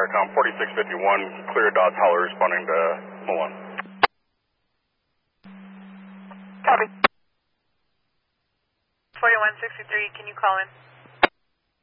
Starcom 4651, clear Dodge Holler responding to Milan. Copy. 4163, can you call in?